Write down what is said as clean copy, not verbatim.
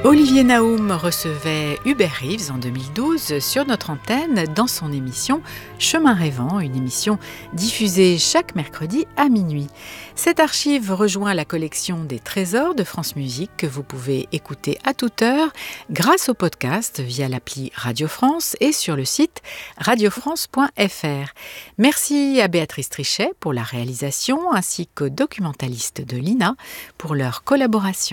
Olivier Naoum recevait Hubert Reeves en 2012 sur notre antenne dans son émission Chemin rêvant, une émission diffusée chaque mercredi à minuit. Cette archive rejoint la collection des trésors de France Musique que vous pouvez écouter à toute heure grâce au podcast via l'appli Radio France et sur le site radiofrance.fr. Merci à Béatrice Trichet pour la réalisation ainsi qu'aux documentalistes de l'INA pour leur collaboration.